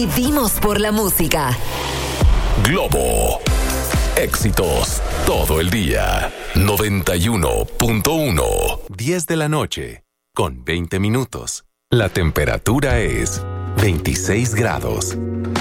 Vivimos por la música. Globo. Éxitos todo el día. 91.1. 10 de la noche. Con 20 minutos. La temperatura es 26 grados.